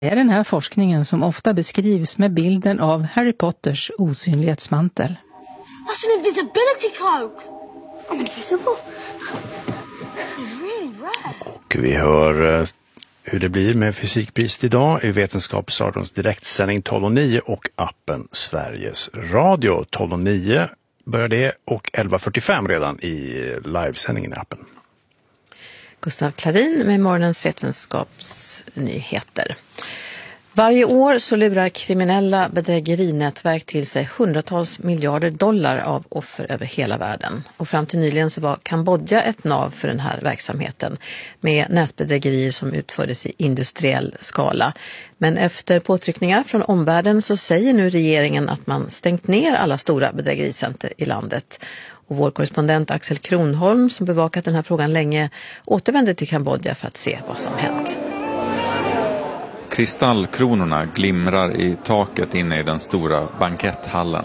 är den här forskningen som ofta beskrivs med bilden av Harry Potters osynlighetsmantel. That's an invisibility cloak. I'm invisible. It's really rare. Och vi hör hur det blir med fysikpris idag i Vetenskapsradions direktsändning 12.09 och appen Sveriges Radio. 12.09 börjar det och 11.45 redan i livesändningen i appen. Gustav Klarin med morgonens vetenskapsnyheter. Varje år så lurar kriminella bedrägerinätverk till sig hundratals miljarder dollar av offer över hela världen. Och fram till nyligen så var Kambodja ett nav för den här verksamheten med nätbedrägerier som utfördes i industriell skala. Men efter påtryckningar från omvärlden så säger nu regeringen att man stängt ner alla stora bedrägericenter i landet. Och vår korrespondent Axel Kronholm som bevakat den här frågan länge återvänder till Kambodja för att se vad som hänt. Kristallkronorna glimrar i taket inne i den stora banketthallen.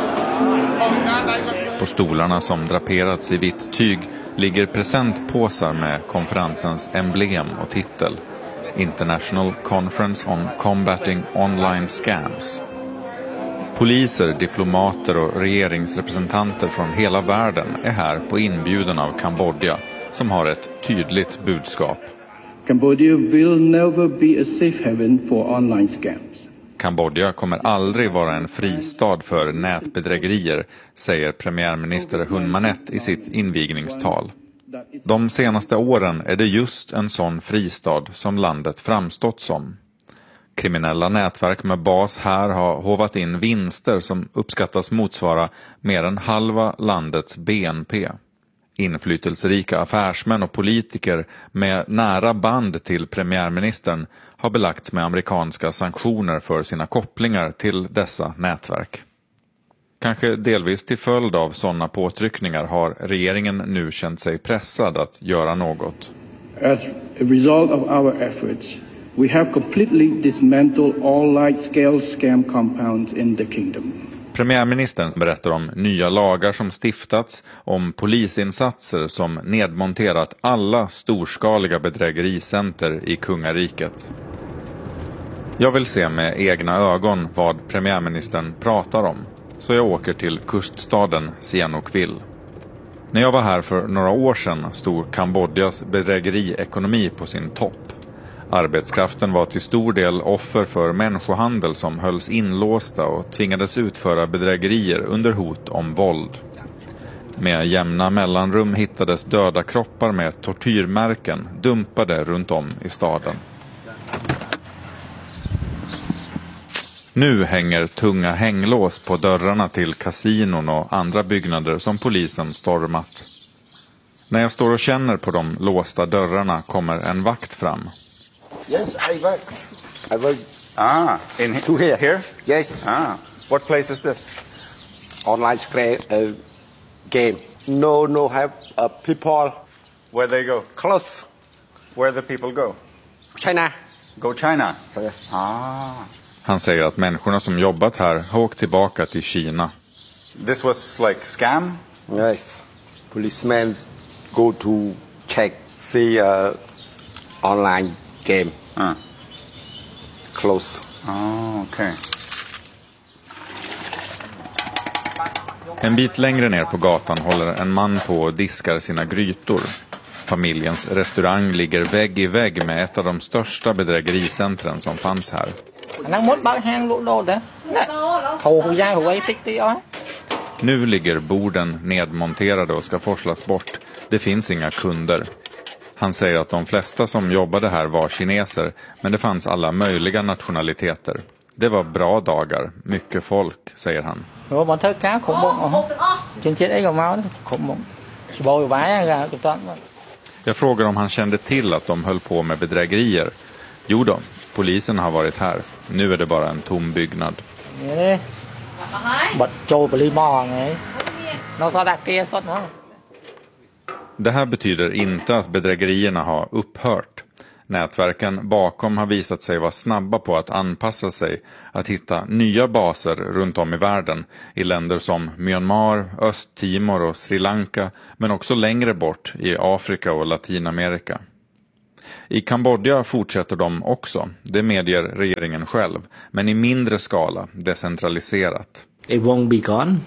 På stolarna som draperats i vitt tyg ligger presentpåsar med konferensens emblem och titel. International Conference on Combating Online Scams. Poliser, diplomater och regeringsrepresentanter från hela världen är här på inbjudan av Kambodja som har ett tydligt budskap. Cambodia will never be a safe haven for online scams. Kambodja kommer aldrig vara en fristad för nätbedrägerier, säger premiärminister Hun Manet i sitt invigningstal. De senaste åren är det just en sån fristad som landet framstått som. Kriminella nätverk med bas här har hovat in vinster som uppskattas motsvara mer än halva landets BNP. Inflytelserika affärsmän och politiker med nära band till premiärministern har belagts med amerikanska sanktioner för sina kopplingar till dessa nätverk. Kanske delvis till följd av sådana påtryckningar har regeringen nu känt sig pressad att göra något. As a result of our efforts, we have completely dismantled all large-scale scam compounds in the kingdom. Premiärministern berättar om nya lagar som stiftats, om polisinsatser som nedmonterat alla storskaliga bedrägericenter i kungariket. Jag vill se med egna ögon vad premiärministern pratar om, så jag åker till kuststaden Sihanoukville. När jag var här för några år sedan stod Kambodjas bedrägeriekonomi på sin topp. Arbetskraften var till stor del offer för människohandel som hölls inlåsta och tvingades utföra bedrägerier under hot om våld. Med jämna mellanrum hittades döda kroppar med tortyrmärken dumpade runt om i staden. Nu hänger tunga hänglås på dörrarna till kasinon och andra byggnader som polisen stormat. När jag står och känner på de låsta dörrarna kommer en vakt fram. Yes, I work. In here? Yes. What place is this? Online game. No, have people. Where they go? Close. Where the people go? China. Go China? Okay. Han säger att människorna som jobbat här har åkt tillbaka till Kina. This was like scam? Yes. Policemen go to check, see online game. Close. Okay. En bit längre ner på gatan håller en man på och diskar sina grytor. Familjens restaurang ligger vägg i vägg med ett av de största bedrägericentren som fanns här. Nu ligger borden nedmonterade och ska forslas bort. Det finns inga kunder. Han säger att de flesta som jobbade här var kineser, men det fanns alla möjliga nationaliteter. Det var bra dagar, mycket folk, säger han. Jag frågar om han kände till att de höll på med bedrägerier. Jo då, polisen har varit här. Nu är det bara en tom byggnad. Det här betyder inte att bedrägerierna har upphört. Nätverken bakom har visat sig vara snabba på att anpassa sig, att hitta nya baser runt om i världen, i länder som Myanmar, Östtimor och Sri Lanka, men också längre bort i Afrika och Latinamerika. I Kambodja fortsätter de också, det medger regeringen själv, men i mindre skala, decentraliserat. It won't be gone.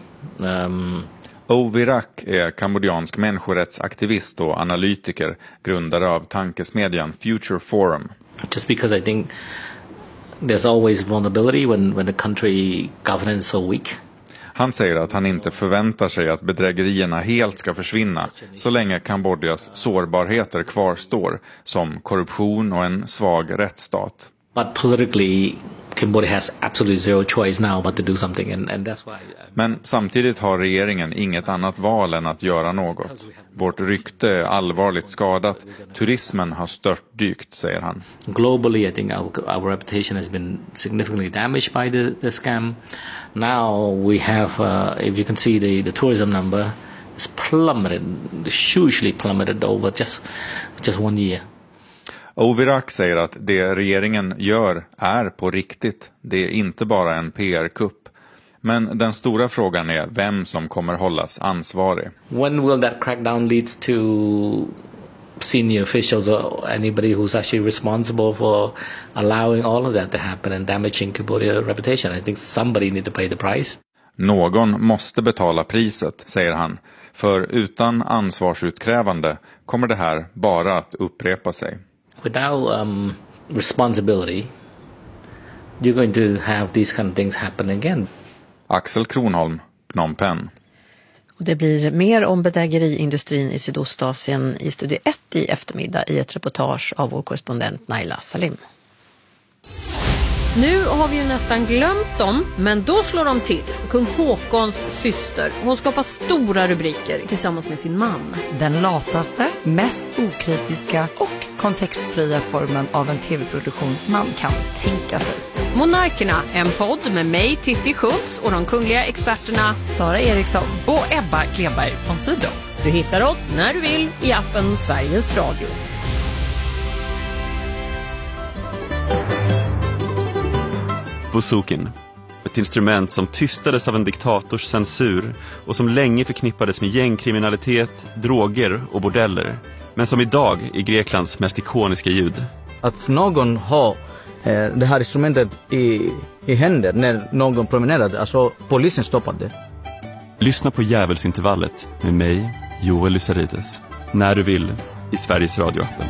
Ovirak är kambodjansk människorättsaktivist och analytiker, grundare av tankesmedjan Future Forum. Just because I think there's always vulnerability when the country governance is so weak. Han säger att han inte förväntar sig att bedrägerierna helt ska försvinna så länge Kambodjas sårbarheter kvarstår, som korruption och en svag rättsstat. But politically, Cambodia has absolutely zero choice now but to do something, and that's why. Men samtidigt har regeringen inget annat val än att göra något. Vårt rykte är allvarligt skadat. Turismen har störtdykt, säger han. Globally, I think our reputation has been significantly damaged by the scam. Now we have, if you can see the tourism number, it's plummeted, hugely plummeted over just 1 year. Ovirak säger att det regeringen gör är på riktigt. Det är inte bara en PR-kupp. Men den stora frågan är vem som kommer hållas ansvarig. When will that crackdown leads to senior officials or anybody who's actually responsible for allowing all of that to happen and damaging Cambodia's reputation? I think somebody need to pay the price. Någon måste betala priset, säger han. För utan ansvarsutkrävande kommer det här bara att upprepa sig. Without responsibility, you're going to have these kind of things happen again. Axel Kronholm, Phnom Penh. Och det blir mer om bedrägeriindustrin i Sydostasien i Studio 1 i eftermiddag i ett reportage av vår korrespondent Naila Salim. Nu har vi ju nästan glömt dem, men då slår de till. Kung Håkons syster. Hon skapar stora rubriker tillsammans med sin man. Den lataste, mest okritiska och kontextfria formen av en tv-produktion man kan tänka sig. Monarkerna, en podd med mig, Titti Schultz, och de kungliga experterna Sara Eriksson och Ebba Kleberg von Sydow. Du hittar oss när du vill i appen Sveriges Radio. Bouzoukin, ett instrument som tystades av en diktators censur och som länge förknippades med gängkriminalitet, droger och bordeller, men som idag är Greklands mest ikoniska ljud. Att någon har det här instrumentet i händer när någon promenerade, alltså polisen stoppade. Lyssna på Djävulsintervallet med mig, Joel Lysarides, när du vill i Sveriges Radio-appen.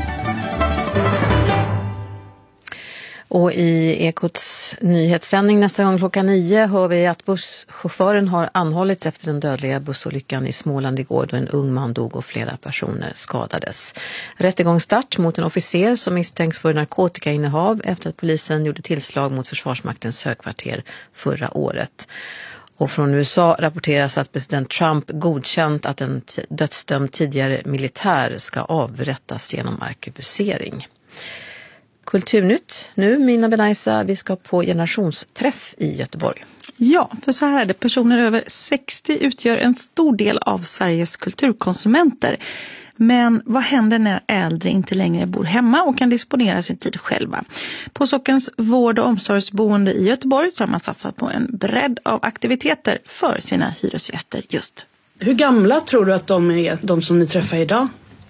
Och i Ekots nyhetssändning nästa gång 9:00 hör vi att busschauffören har anhållits efter den dödliga bussolyckan i Småland igår då en ung man dog och flera personer skadades. Rättegångsstart mot en officer som misstänks för narkotikainnehav efter att polisen gjorde tillslag mot Försvarsmaktens högkvarter förra året. Och från USA rapporteras att president Trump godkänt att en dödsdömd tidigare militär ska avrättas genom arkebusering. Kulturnytt nu, Mina Benaisa, vi ska på generationsträff i Göteborg. Ja, för så här är det. Personer över 60 utgör en stor del av Sveriges kulturkonsumenter. Men vad händer när äldre inte längre bor hemma och kan disponera sin tid själva? På Sockens vård- och omsorgsboende i Göteborg så har man satsat på en bredd av aktiviteter för sina hyresgäster just. Hur gamla tror du att de är, de som ni träffar idag?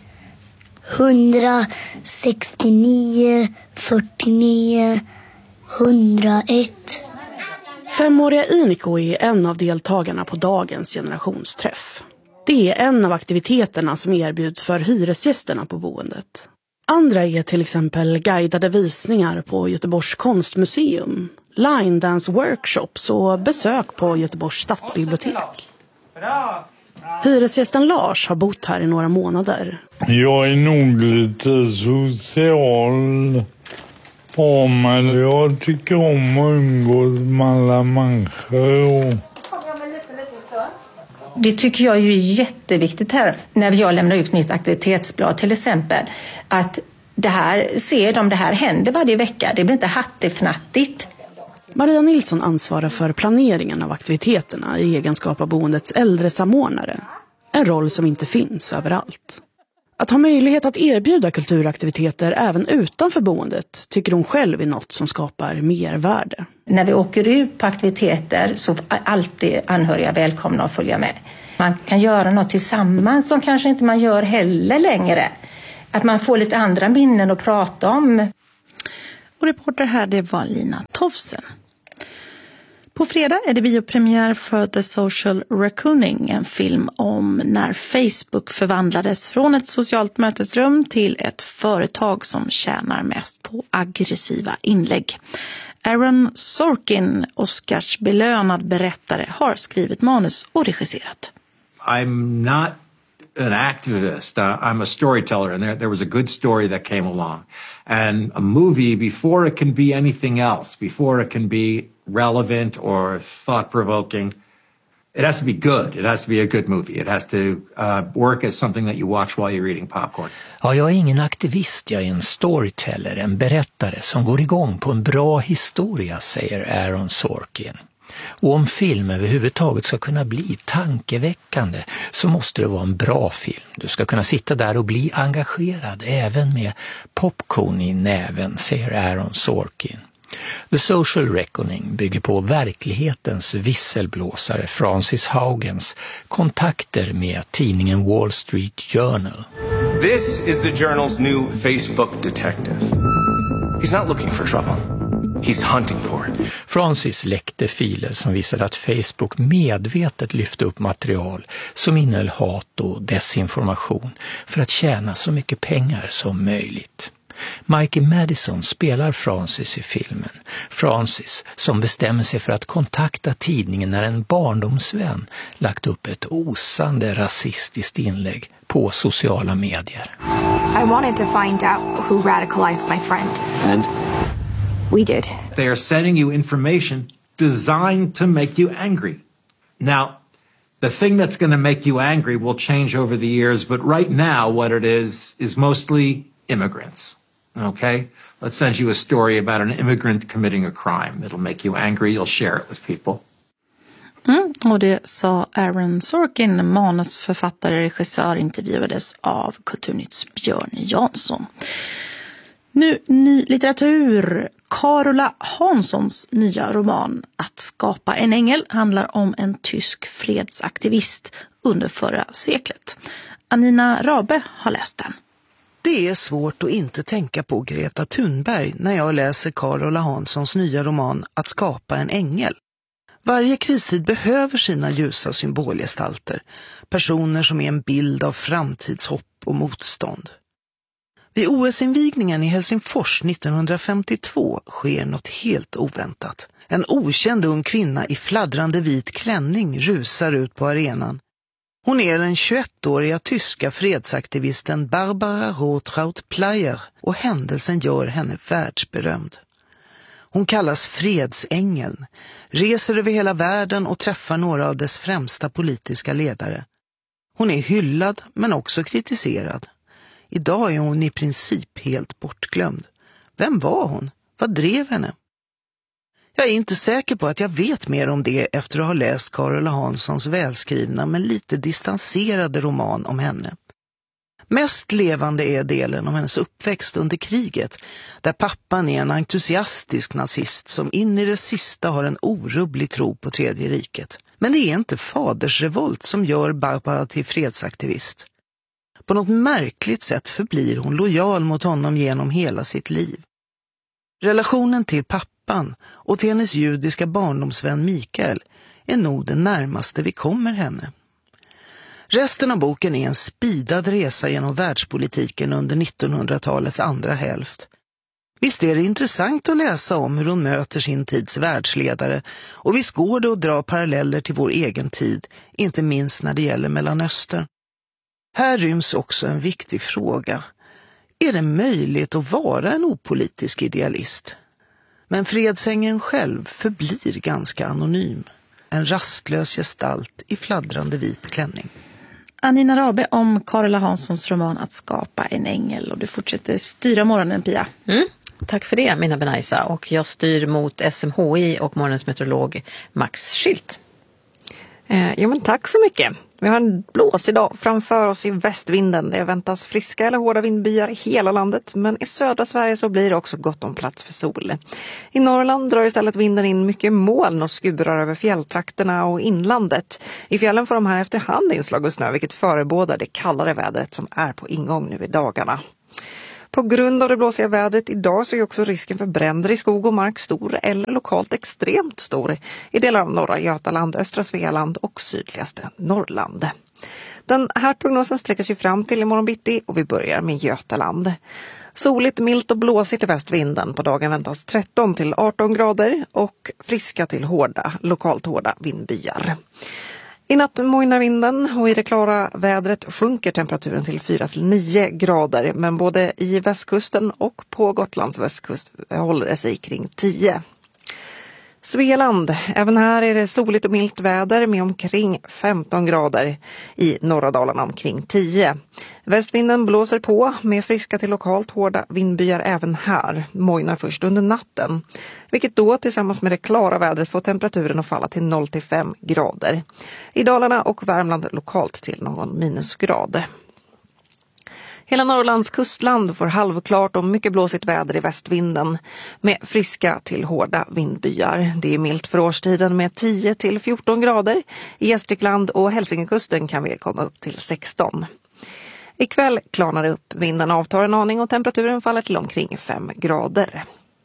169, 49, 101. 5-åriga Iniko är en av deltagarna på dagens generationsträff. Det är en av aktiviteterna som erbjuds för hyresgästerna på boendet. Andra är till exempel guidade visningar på Göteborgs konstmuseum, line dance workshops och besök på Göteborgs stadsbibliotek. Hyresgästen Lars har bott här i några månader. Jag är nog lite social. Men jag tycker om att umgås med alla människor. Det tycker jag är ju jätteviktigt här när jag lämnar ut mitt aktivitetsblad till exempel. Att det här händer varje vecka. Det blir inte hattifnattigt. Maria Nilsson ansvarar för planeringen av aktiviteterna i egenskap av boendets äldresamordnare. En roll som inte finns överallt. Att ha möjlighet att erbjuda kulturaktiviteter även utanför boendet tycker hon själv är något som skapar mervärde. När vi åker ut på aktiviteter så är alltid anhöriga välkomna att följa med. Man kan göra något tillsammans som kanske inte man gör heller längre. att man får lite andra minnen att prata om. Och reporter här, det var Lina Tofsen. På fredag är det biopremiär för The Social Reckoning, en film om när Facebook förvandlades från ett socialt mötesrum till ett företag som tjänar mest på aggressiva inlägg. Aaron Sorkin, Oscarsbelönad berättare, har skrivit manus och regisserat. I'm not an activist. I'm a storyteller, and there was a good story that came along. And a movie, before it can be anything else, before it can be relevant or thought-provoking, it has to be good. It has to be a good movie. It has to work as something that you watch while you're eating popcorn. Ja, jag är ingen aktivist, jag är en storyteller, en berättare som går igång på en bra historia, säger Aaron Sorkin. Och om film överhuvudtaget ska kunna bli tankeväckande så måste det vara en bra film. Du ska kunna sitta där och bli engagerad även med popcorn i näven, säger Aaron Sorkin. The Social Reckoning bygger på verklighetens visselblåsare Frances Haugens kontakter med tidningen Wall Street Journal. This is the Journal's new Facebook detective. He's not looking for trouble. He's hunting for it. Francis läckte filer som visade att Facebook medvetet lyfte upp material som innehöll hat och desinformation för att tjäna så mycket pengar som möjligt. Mikey Madison spelar Francis i filmen. Francis som bestämmer sig för att kontakta tidningen när en barndomsvän lagt upp ett osande rasistiskt inlägg på sociala medier. I wanted to find out who radicalized my friend. And? We did. They are sending you information designed to make you angry. Now, the thing that's going to make you angry will change over the years, but right now what it is mostly immigrants. Okay? Let's send you a story about an immigrant committing a crime. It'll make you angry. You'll share it with people. Och det sa Aaron Sorkin, manusförfattare, regissör, intervjuades av Kulturnytts Björn Jansson. Nu ny litteratur. Carola Hanssons nya roman Att skapa en ängel handlar om en tysk fredsaktivist under förra seklet. Anina Rabe har läst den. Det är svårt att inte tänka på Greta Thunberg när jag läser Carola Hanssons nya roman Att skapa en ängel. Varje kristid behöver sina ljusa symbolgestalter, personer som är en bild av framtidshopp och motstånd. Vid OS-invigningen i Helsingfors 1952 sker något helt oväntat. En okänd ung kvinna i fladdrande vit klänning rusar ut på arenan. Hon är den 21-åriga tyska fredsaktivisten Barbara Rotraut-Pleyer och händelsen gör henne världsberömd. Hon kallas fredsängeln, reser över hela världen och träffar några av dess främsta politiska ledare. Hon är hyllad men också kritiserad. Idag är hon i princip helt bortglömd. Vem var hon? Vad drev henne? Jag är inte säker på att jag vet mer om det efter att ha läst Carola Hanssons välskrivna men lite distanserade roman om henne. Mest levande är delen om hennes uppväxt under kriget, där pappan är en entusiastisk nazist som in i det sista har en orubblig tro på Tredje riket. Men det är inte fadersrevolt som gör Barbara till fredsaktivist. På något märkligt sätt förblir hon lojal mot honom genom hela sitt liv. Relationen till pappan och till hennes judiska barndomsvän Mikael är nog det närmaste vi kommer henne. Resten av boken är en speedad resa genom världspolitiken under 1900-talets andra hälft. Visst är det intressant att läsa om hur hon möter sin tids världsledare, och visst går det att dra paralleller till vår egen tid, inte minst när det gäller Mellanöstern. Här ryms också en viktig fråga. Är det möjligt att vara en opolitisk idealist? Men fredsängeln själv förblir ganska anonym. En rastlös gestalt i fladdrande vit klänning. Anina Rabe om Carola Hanssons roman Att skapa en ängel. Och du fortsätter styra morgonen, Pia. Tack för det, Mina Benaisa. Och jag styr mot SMHI och morgonens meteorolog Max Schilt. Ja, men tack så mycket. Vi har en blås idag framför oss i västvinden. Det väntas friska eller hårda vindbyar i hela landet, men i södra Sverige så blir det också gott om plats för sol. I Norrland drar istället vinden in mycket moln och skurar över fjälltrakterna och inlandet. I fjällen får de här efterhand inslag och snö, vilket förebådar det kallare vädret som är på ingång nu i dagarna. På grund av det blåsiga vädret idag så är också risken för bränder i skog och mark stor eller lokalt extremt stor i delar av norra Götaland, östra Svealand och sydligaste Norrland. Den här prognosen sträcker sig fram till imorgon bitti och vi börjar med Götaland. Soligt, milt och blåsigt i västvinden. På dagen väntas 13 till 18 grader och friska till lokalt hårda vindbyar. I natt mojnar vinden och i det klara vädret sjunker temperaturen till 4 till 9 grader. Men både i västkusten och på Gotlands västkust håller det sig kring 10. Svealand, även här är det soligt och milt väder med omkring 15 grader, i norra Dalarna omkring 10. Västvinden blåser på med friska till lokalt hårda vindbyar även här, mojnar först under natten. Vilket då tillsammans med det klara vädret får temperaturen att falla till 0 till 5 grader. I Dalarna och Värmland lokalt till någon minusgrad. Hela Norrlands kustland får halvklart och mycket blåsigt väder i västvinden med friska till hårda vindbyar. Det är milt för årstiden med 10 till 14 grader. I Gästrikland och Hälsingekusten kan vi komma upp till 16. Ikväll klarnar det upp, vinden avtar en aning och temperaturen faller till omkring 5 grader.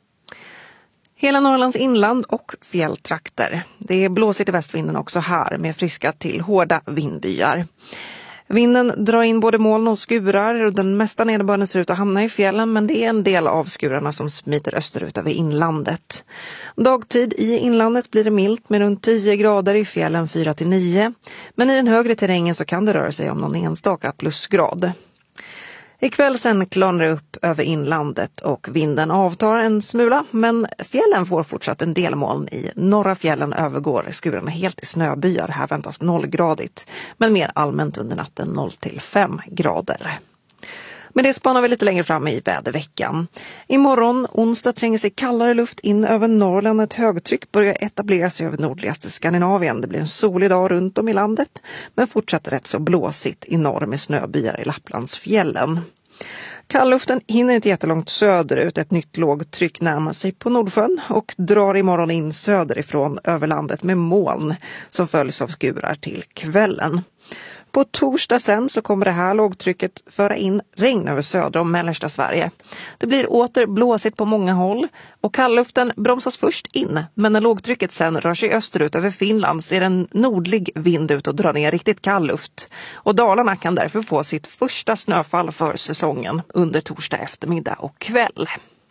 Hela Norrlands inland och fjälltrakter. Det är blåsigt i västvinden också här med friska till hårda vindbyar. Vinden drar in både moln och skurar och den mesta nederbörden ser ut att hamna i fjällen, men det är en del av skurarna som smiter österut över inlandet. Dagtid i inlandet blir det milt med runt 10 grader, i fjällen 4 till 9, men i den högre terrängen så kan det röra sig om någon enstaka plusgrad. Ikväll sen klarnar det upp över inlandet och vinden avtar en smula, men fjällen får fortsatt en del moln. I norra fjällen övergår skurarna helt i snöbyar. Här väntas 0-gradigt, men mer allmänt under natten 0 till 5 grader. Men det spanar vi lite längre fram i väderveckan. Imorgon, onsdag, tränger sig kallare luft in över Norrland. Ett högtryck börjar etablera sig över nordligaste Skandinavien. Det blir en solig dag runt om i landet, men fortsatt rätt så blåsigt i norr med snöbyar i Lapplandsfjällen. Kallluften hinner inte jättelångt söderut. Ett nytt lågtryck närmar sig på Nordsjön och drar imorgon in söderifrån över landet med moln som följs av skurar till kvällen. På torsdag sen så kommer det här lågtrycket föra in regn över södra och mellersta Sverige. Det blir åter blåsigt på många håll och kallluften bromsas först in. Men när lågtrycket sen rör sig österut över Finland ser en nordlig vind ut och drar ner riktigt kall luft. Och Dalarna kan därför få sitt första snöfall för säsongen under torsdag eftermiddag och kväll.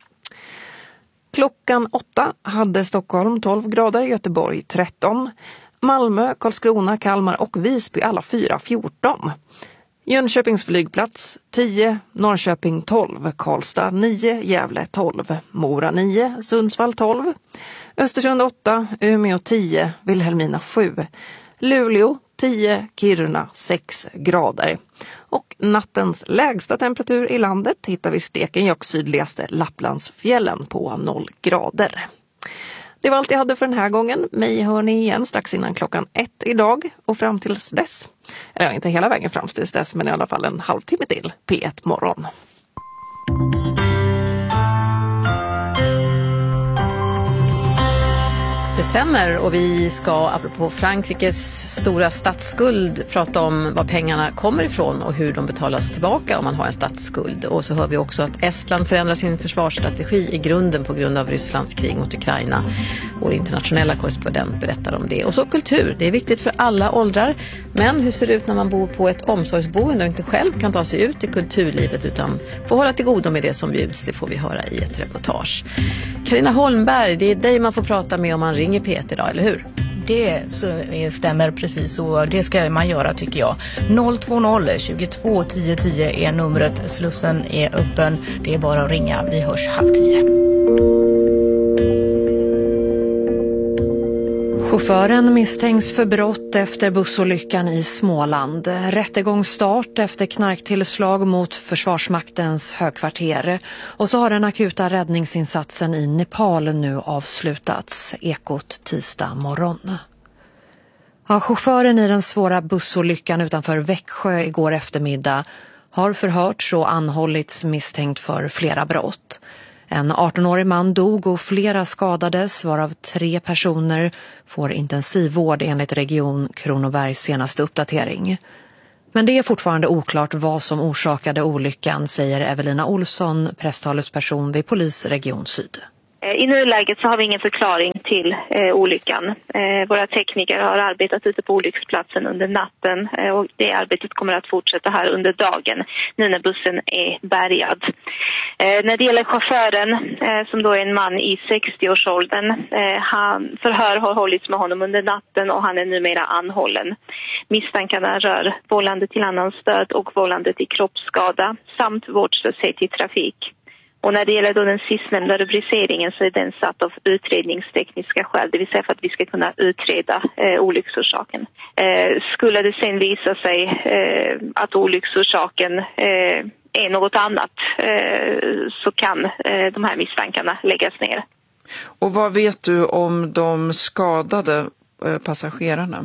Klockan 8 hade Stockholm 12 grader, Göteborg 13. Malmö, Karlskrona, Kalmar och Visby alla 4-14. Jönköpings flygplats 10, Norrköping 12, Karlstad 9, Gävle 12, Mora 9, Sundsvall 12, Östersund 8, Umeå 10, Vilhelmina 7, Luleå 10, Kiruna 6 grader. Och nattens lägsta temperatur i landet hittar vi Stekenjokks sydligaste Lapplandsfjällen på 0 grader. Det var allt jag hade för den här gången. Mig hör ni igen strax innan klockan 1 idag och fram tills dess. Eller inte hela vägen fram tills dess, men i alla fall en halvtimme till P1 morgon. Det stämmer och vi ska, apropå Frankrikes stora statsskuld, prata om var pengarna kommer ifrån och hur de betalas tillbaka om man har en statsskuld. Och så hör vi också att Estland förändrar sin försvarsstrategi i grunden på grund av Rysslands krig mot Ukraina. Vår internationella korrespondent berättar om det. Och så kultur, det är viktigt för alla åldrar. Men hur ser det ut när man bor på ett omsorgsboende och inte själv kan ta sig ut i kulturlivet utan får hålla till godo med det som bjuds? Det får vi höra i ett reportage. Carina Holmberg, det är dig man får prata med om man ringer P1 idag, eller hur? Det stämmer precis och det ska man göra tycker jag. 020 22 10 10 är numret, slussen är öppen, det är bara att ringa, vi hörs 9:30. Chauffören misstänks för brott efter bussolyckan i Småland. Rättegångsstart efter knarktillslag mot Försvarsmaktens högkvarter. Och så har den akuta räddningsinsatsen i Nepal nu avslutats. Ekot tisdag morgon. Ja, chauffören i den svåra bussolyckan utanför Växjö igår eftermiddag har förhörts och anhållits misstänkt för flera brott. En 18-årig man dog och flera skadades, varav 3 personer får intensivvård enligt Region Kronobergs senaste uppdatering. Men det är fortfarande oklart vad som orsakade olyckan, säger Evelina Olsson, presstalesperson vid Polisregion Syd. I nuläget så har vi ingen förklaring till olyckan. Våra tekniker har arbetat ute på olycksplatsen under natten och det arbetet kommer att fortsätta här under dagen nu när bussen är bärgad. När det gäller chauffören som då är en man i 60-årsåldern, förhör har hållits med honom under natten och han är numera anhållen. Misstankarna rör vållande till annans död och vållande till kroppsskada samt vårdslöshet i trafik. Och när det gäller då den sistnämnda rubriceringen så är den satt av utredningstekniska skäl, det vill säga för att vi ska kunna utreda olycksorsaken. Skulle det sen visa sig att olycksorsaken är något annat så kan de här misstankarna läggas ner. Och vad vet du om de skadade passagerarna?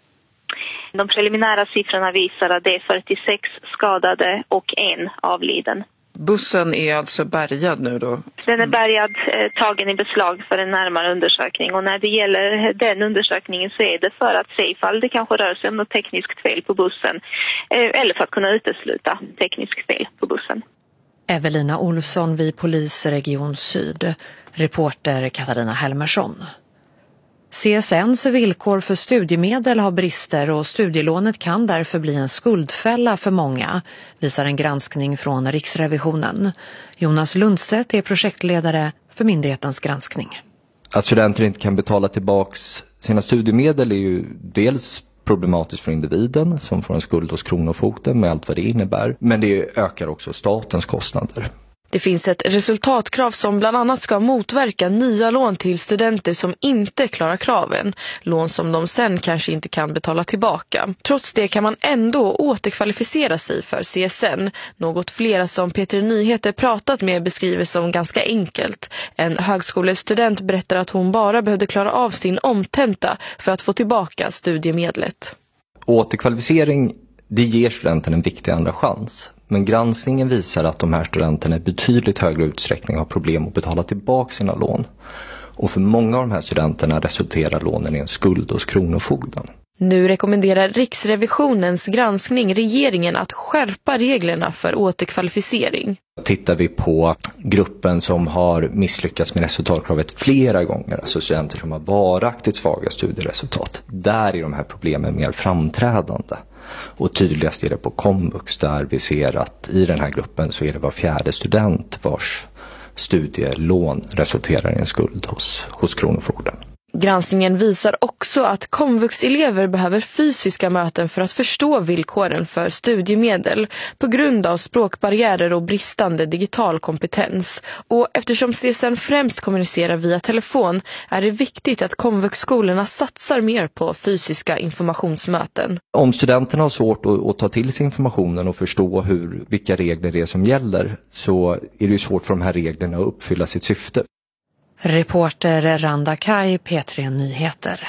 De preliminära siffrorna visar att det är 46 skadade och en avliden. Bussen är alltså bärgad nu då? Den är bärgad, tagen i beslag för en närmare undersökning. Och när det gäller den undersökningen så är det för att se ifall det kanske rör sig om något tekniskt fel på bussen. Eller för att kunna utesluta tekniskt fel på bussen. Evelina Olsson vid Polisregion Syd. Reporter Katarina Helmersson. CSNs villkor för studiemedel har brister och studielånet kan därför bli en skuldfälla för många, visar en granskning från Riksrevisionen. Jonas Lundstedt är projektledare för myndighetens granskning. Att studenter inte kan betala tillbaks sina studiemedel är ju dels problematiskt för individen som får en skuld hos Kronofogden med allt vad det innebär, men det ökar också statens kostnader. Det finns ett resultatkrav som bland annat ska motverka nya lån till studenter som inte klarar kraven. Lån som de sen kanske inte kan betala tillbaka. Trots det kan man ändå återkvalificera sig för CSN. Något flera som Peter Nyheter pratat med beskriver som ganska enkelt. En högskolestudent berättar att hon bara behövde klara av sin omtenta för att få tillbaka studiemedlet. Återkvalificering, det ger studenten en viktig andra chans. Men granskningen visar att de här studenterna i betydligt högre utsträckning har problem att betala tillbaka sina lån. Och för många av de här studenterna resulterar lånen i en skuld hos Kronofogden. Nu rekommenderar Riksrevisionens granskning regeringen att skärpa reglerna för återkvalificering. Tittar vi på gruppen som har misslyckats med resultatkravet flera gånger, alltså studenter som har varaktigt svaga studieresultat, där är de här problemen mer framträdande. Och tydligast är det på komvux där vi ser att i den här gruppen så är det var fjärde student vars studielån resulterar i en skuld hos Kronofogden. Granskningen visar också att komvuxelever behöver fysiska möten för att förstå villkoren för studiemedel på grund av språkbarriärer och bristande digital kompetens. Och eftersom CSN främst kommunicerar via telefon är det viktigt att komvuxskolorna satsar mer på fysiska informationsmöten. Om studenterna har svårt att ta till sig informationen och förstå vilka regler det är som gäller så är det ju svårt för de här reglerna att uppfylla sitt syfte. Reporter Randa Kaj, P3 Nyheter.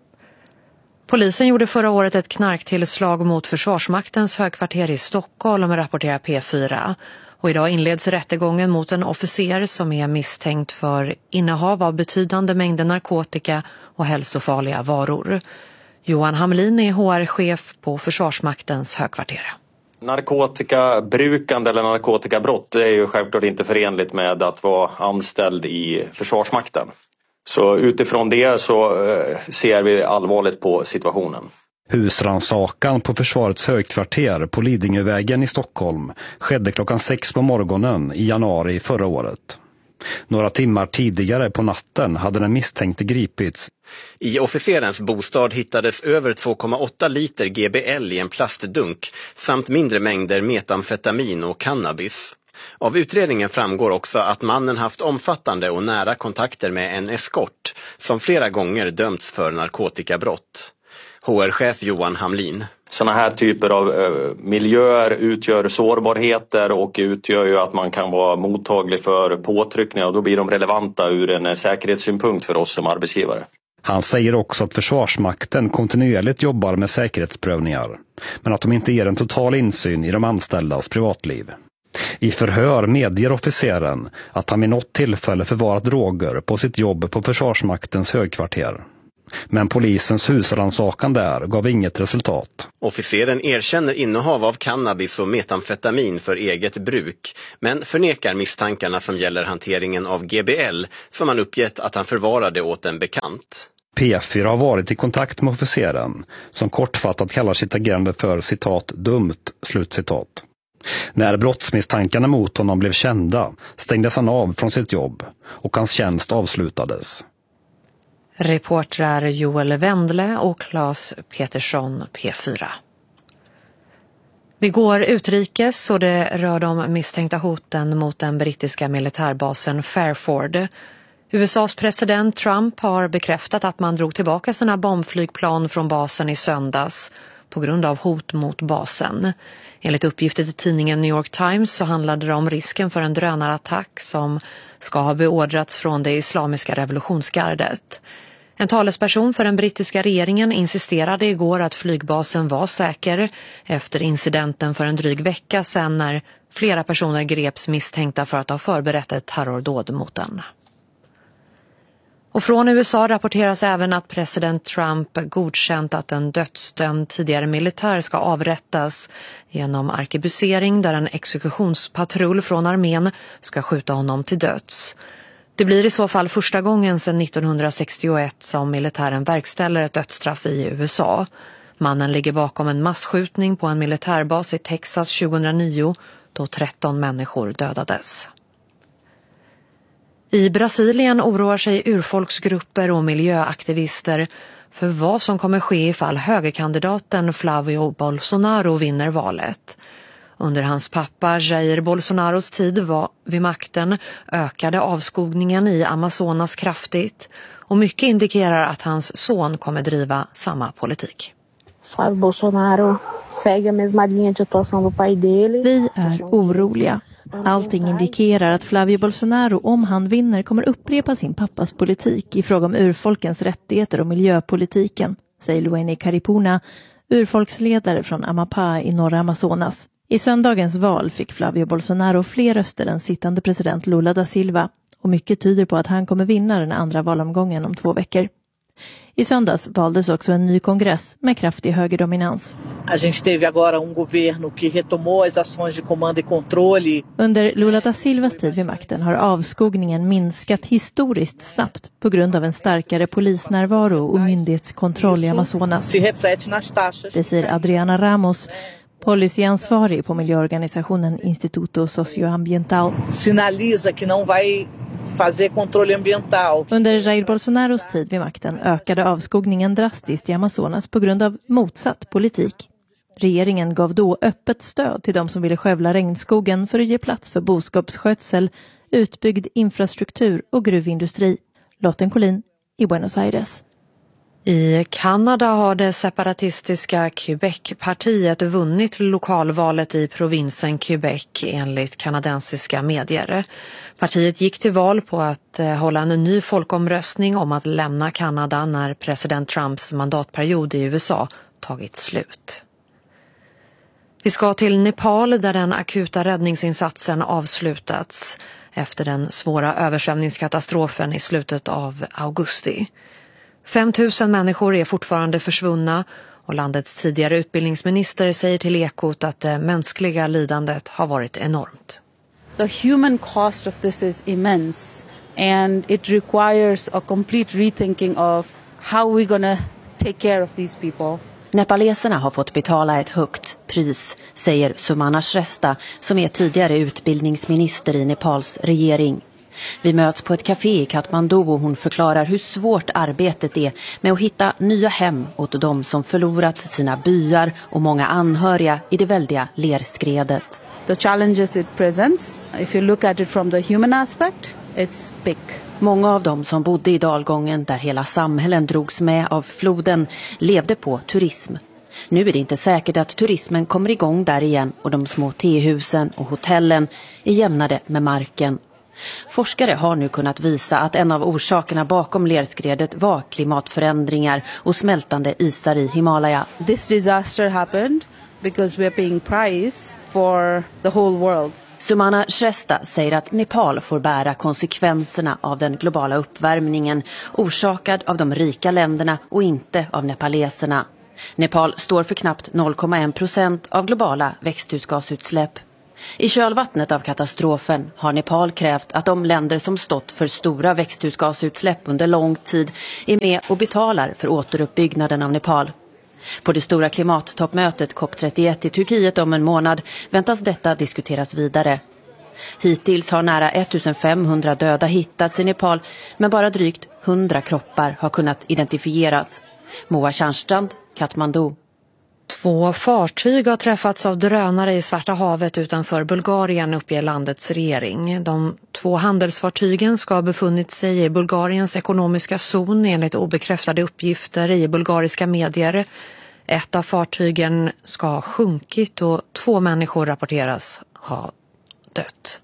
Polisen gjorde förra året ett knarktillslag mot Försvarsmaktens högkvarter i Stockholm, rapporterar P4. Och idag inleds rättegången mot en officer som är misstänkt för innehav av betydande mängder narkotika och hälsofarliga varor. Johan Hamlin är HR-chef på Försvarsmaktens högkvarter. Narkotikabrukande eller narkotikabrott det är ju självklart inte förenligt med att vara anställd i Försvarsmakten. Så utifrån det så ser vi allvarligt på situationen. Husrannsakan på Försvarets högkvarter på Lidingövägen i Stockholm skedde klockan 6 på morgonen i januari förra året. Några timmar tidigare på natten hade den misstänkte gripits. I officerens bostad hittades över 2,8 liter GBL i en plastdunk samt mindre mängder metamfetamin och cannabis. Av utredningen framgår också att mannen haft omfattande och nära kontakter med en eskort som flera gånger dömts för narkotikabrott. HR-chef Johan Hamlin. Sådana här typer av miljöer utgör sårbarheter och utgör ju att man kan vara mottaglig för påtryckningar och då blir de relevanta ur en säkerhetssynpunkt för oss som arbetsgivare. Han säger också att Försvarsmakten kontinuerligt jobbar med säkerhetsprövningar, men att de inte ger en total insyn i de anställdas privatliv. I förhör medger officeren att han vid något tillfälle förvarat droger på sitt jobb på Försvarsmaktens högkvarter. Men polisens husrannsakan där gav inget resultat. Officeren erkänner innehav av cannabis och metamfetamin för eget bruk, men förnekar misstankarna som gäller hanteringen av GBL som han uppgett att han förvarade åt en bekant. P4 har varit i kontakt med officeren som kortfattat kallar sitt agerande för citat dumt, slutcitat. När brottsmisstankarna mot honom blev kända stängdes han av från sitt jobb och hans tjänst avslutades. Reportrar Joel Wendle och Claes Petersson, P4. Vi går utrikes och det rör de misstänkta hoten mot den brittiska militärbasen Fairford. USAs president Trump har bekräftat att man drog tillbaka sina bombflygplan från basen i söndags på grund av hot mot basen. Enligt uppgifter till tidningen New York Times så handlade det om risken för en drönarattack som ska ha beordrats från det islamiska revolutionsgardet. En talesperson för den brittiska regeringen insisterade igår att flygbasen var säker efter incidenten för en dryg vecka sedan när flera personer greps misstänkta för att ha förberett ett terrordåd mot den. Och från USA rapporteras även att president Trump godkänt att en dödsdömd tidigare militär ska avrättas genom arkebusering där en exekutionspatrull från armén ska skjuta honom till döds. Det blir i så fall första gången sedan 1961 som militären verkställer ett dödsstraff i USA. Mannen ligger bakom en massskjutning på en militärbas i Texas 2009 då 13 människor dödades. I Brasilien oroar sig urfolksgrupper och miljöaktivister för vad som kommer ske ifall högerkandidaten Flavio Bolsonaro vinner valet. Under hans pappa Jair Bolsonaros tid vid makten ökade avskogningen i Amazonas kraftigt och mycket indikerar att hans son kommer driva samma politik. Flavio Bolsonaro segue a mesma linha de atuação do pai dele. Vi är oroliga. Allting indikerar att Flavio Bolsonaro, om han vinner, kommer upprepa sin pappas politik i fråga om urfolkens rättigheter och miljöpolitiken, säger Luene Caripuna, urfolksledare från Amapá i norra Amazonas. I söndagens val fick Flavio Bolsonaro fler röster än sittande president Lula da Silva och mycket tyder på att han kommer vinna den andra valomgången om 2 veckor. I söndags valdes också en ny kongress med kraftig högerdominans. A gente teve agora governo que retomou as ações de comando e controle. Under Lula da Silvas tid vid makten har avskogningen minskat historiskt snabbt på grund av en starkare polisnärvaro och myndighetskontroll i Amazonas. Det säger Adriana Ramos, policyansvarig på miljöorganisationen Instituto Socioambiental. Sinaliza que não vai fazer controle ambiental. Under Jair Bolsonaros tid vid makten ökade avskogningen drastiskt i Amazonas på grund av motsatt politik. Regeringen gav då öppet stöd till de som ville skövla regnskogen för att ge plats för boskapsskötsel, utbyggd infrastruktur och gruvindustri. Lotten Collin i Buenos Aires. I Kanada har det separatistiska Quebec-partiet vunnit lokalvalet i provinsen Quebec enligt kanadensiska medier. Partiet gick till val på att hålla en ny folkomröstning om att lämna Kanada när president Trumps mandatperiod i USA tagit slut. Vi ska till Nepal där den akuta räddningsinsatsen avslutats efter den svåra översvämningskatastrofen i slutet av augusti. 5 000 människor är fortfarande försvunna och landets tidigare utbildningsminister säger till Ekot att det mänskliga lidandet har varit enormt. The human cost of this is immense and it requires a complete rethinking of how we're going to take care of these people. Nepaleserna har fått betala ett högt pris, säger Sumana Shrestha som är tidigare utbildningsminister i Nepals regering. Vi möts på ett café i Kathmandu och hon förklarar hur svårt arbetet är med att hitta nya hem åt de som förlorat sina byar och många anhöriga i det väldiga lerskredet. The challenges it presents, if you look at it from the human aspect, it's big. Många av dem som bodde i dalgången där hela samhällen drogs med av floden levde på turism. Nu är det inte säkert att turismen kommer igång där igen och de små tehusen och hotellen är jämnade med marken. Forskare har nu kunnat visa att en av orsakerna bakom lerskredet var klimatförändringar och smältande isar i Himalaya. This disaster happened because we are paying price for the whole world. Sumana Shrestha säger att Nepal får bära konsekvenserna av den globala uppvärmningen orsakad av de rika länderna och inte av nepaleserna. Nepal står för knappt 0,1% av globala växthusgasutsläpp. I kölvattnet av katastrofen har Nepal krävt att de länder som stått för stora växthusgasutsläpp under lång tid är med och betalar för återuppbyggnaden av Nepal. På det stora klimattoppmötet COP31 i Turkiet om en månad väntas detta diskuteras vidare. Hittills har nära 1500 döda hittats i Nepal, men bara drygt 100 kroppar har kunnat identifieras. Moa Tjärnstrand, Kathmandu. 2 fartyg har träffats av drönare i Svarta havet utanför Bulgarien, uppger landets regering. De 2 handelsfartygen ska ha befunnit sig i Bulgariens ekonomiska zon enligt obekräftade uppgifter i bulgariska medier. Ett av fartygen ska ha sjunkit och 2 människor rapporteras ha dött.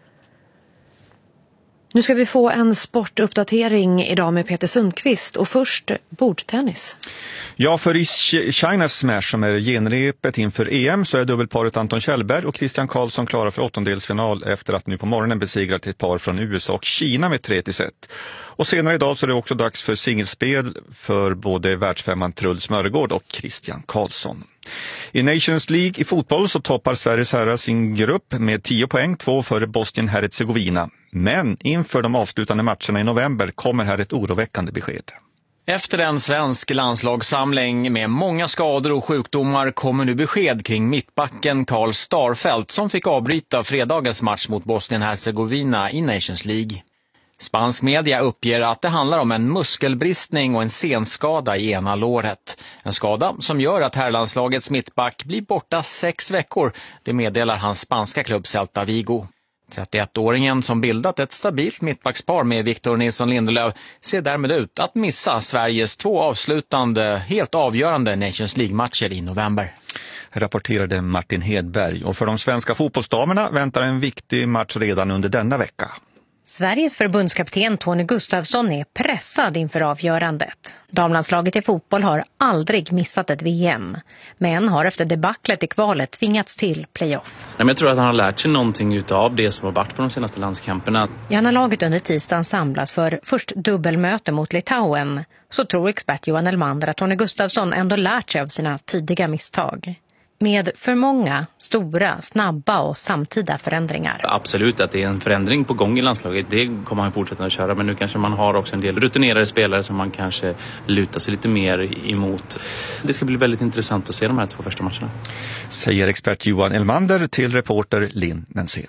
Nu ska vi få en sportuppdatering idag med Peter Sundqvist och först bordtennis. Ja, för i China Smash som är genrepet inför EM så är dubbelparet Anton Kjellberg och Christian Karlsson klara för åttondelsfinal efter att nu på morgonen besegrat ett par från USA och Kina med 3-1. Och senare idag så är det också dags för singelspel för både världsfemman Truls Mörgård och Christian Karlsson. I Nations League i fotboll så toppar Sveriges herrar sin grupp med 10 poäng, 2 före Bosnien-Herzegovina. Men inför de avslutande matcherna i november kommer här ett oroväckande besked. Efter en svensk landslagssamling med många skador och sjukdomar kommer nu besked kring mittbacken Karl Starfelt som fick avbryta fredagens match mot Bosnien-Herzegovina i Nations League. Spansk media uppger att det handlar om en muskelbristning och en senskada i ena låret. En skada som gör att herrlandslagets mittback blir borta 6 veckor. Det meddelar hans spanska klubb Celta Vigo. 31-åringen som bildat ett stabilt mittbackspar med Victor Nilsson Lindelöf ser därmed ut att missa Sveriges 2 avslutande, helt avgörande Nations League-matcher i november. Rapporterade Martin Hedberg. Och för de svenska fotbollsdamerna väntar en viktig match redan under denna vecka. Sveriges förbundskapten Tony Gustafsson är pressad inför avgörandet. Damlandslaget i fotboll har aldrig missat ett VM, men har efter debaclet i kvalet tvingats till playoff. Jag tror att han har lärt sig någonting utav det som har varit på de senaste landskamperna. Ja, när laget under tisdagen samlas för först dubbelmöte mot Litauen så tror expert Johan Elmander att Tony Gustafsson ändå lärt sig av sina tidiga misstag. Med för många, stora, snabba och samtida förändringar. Absolut att det är en förändring på gång i landslaget. Det kommer han fortsätta att köra. Men nu kanske man har också en del rutinerade spelare som man kanske lutar sig lite mer emot. Det ska bli väldigt intressant att se de här 2 första matcherna. Säger expert Johan Elmander till reporter Linn Mensén.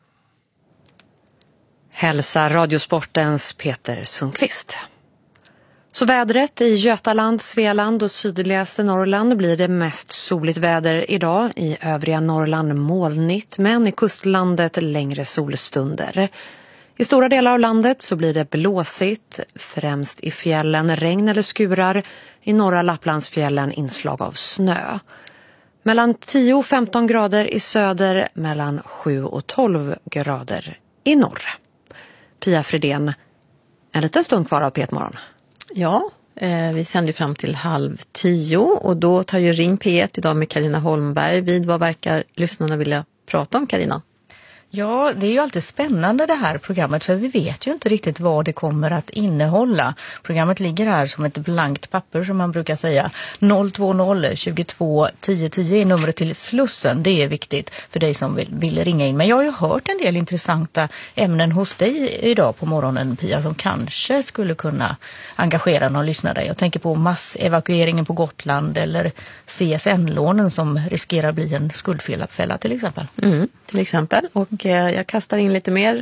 Hälsa Radiosportens Peter Sundqvist. Så vädret i Götaland, Svealand och sydligaste Norrland blir det mest soligt väder idag. I övriga Norrland molnigt, men i kustlandet längre solstunder. I stora delar av landet så blir det blåsigt, främst i fjällen regn eller skurar. I norra Lapplandsfjällen inslag av snö. Mellan 10 och 15 grader i söder, mellan 7 och 12 grader i norr. Pia Fredén, en liten stund kvar av P1-morgon. Ja, vi sänder fram till 9:30 och då tar ju Ring P1 idag med Carina Holmberg vid. Vad verkar lyssnarna vilja prata om, Carina? Ja, det är ju alltid spännande det här programmet för vi vet ju inte riktigt vad det kommer att innehålla. Programmet ligger här som ett blankt papper som man brukar säga. 020 22 10 10 är numret till Slussen. Det är viktigt för dig som vill ringa in. Men jag har ju hört en del intressanta ämnen hos dig idag på morgonen, Pia, som kanske skulle kunna engagera någon lyssnare. Jag tänker på massevakueringen på Gotland eller CSN-lånen som riskerar bli en skuldfälla till exempel. Till exempel. Och jag kastar in lite mer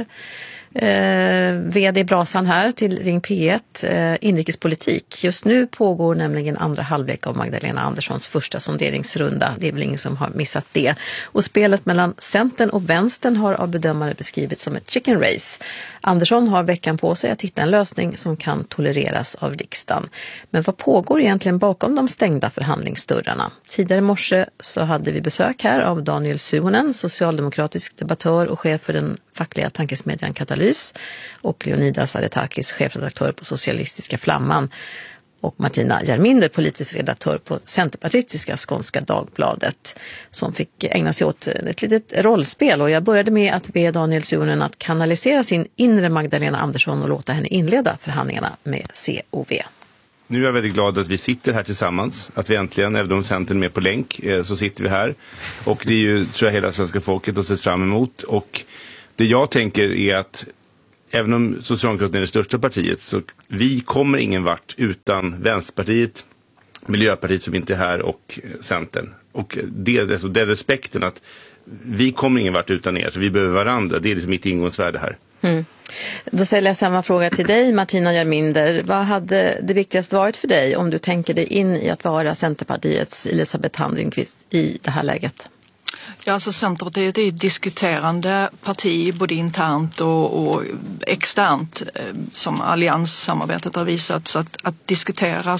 vd brasan här till Ring P1, inrikespolitik. Just nu pågår nämligen andra halvlek av Magdalena Anderssons första sonderingsrunda. Det är väl ingen som har missat det. Och spelet mellan Centern och Vänstern har av bedömare beskrivits som ett chicken race. Andersson har veckan på sig att hitta en lösning som kan tolereras av riksdagen. Men vad pågår egentligen bakom de stängda förhandlingsdörrarna? Tidigare i morse så hade vi besök här av Daniel Suhonen, socialdemokratisk debattör och chef för den fackliga tankesmedjan Katalys, och Leonidas Aretakis, chefredaktör på Socialistiska Flamman. Och Martina Järminder, politisk redaktör på centerpartistiska Skånska Dagbladet, som fick ägna sig åt ett litet rollspel. Och jag började med att be Daniel Suhonen att kanalisera sin inre Magdalena Andersson och låta henne inleda förhandlingarna med COV. Nu är jag väldigt glad att vi sitter här tillsammans, att vi äntligen, även om Centern är med på länk, så sitter vi här. Och det är ju, tror jag, hela svenska folket har sett fram emot. Och det jag tänker är att även om Socialdemokraterna är det största partiet, så vi kommer ingen vart utan Vänsterpartiet, Miljöpartiet som inte är här och Centern. Och det är respekten att vi kommer ingen vart utan er, så vi behöver varandra. Det är liksom mitt ingångsvärde här. Mm. Då ställer jag samma fråga till dig, Martina Järminder. Vad hade det viktigaste varit för dig om du tänker dig in i att vara Centerpartiets Elisabeth Hamringqvist i det här läget? Ja, alltså Centerpartiet är ett diskuterande parti både internt och externt som allianssamarbetet har visat. Så att diskutera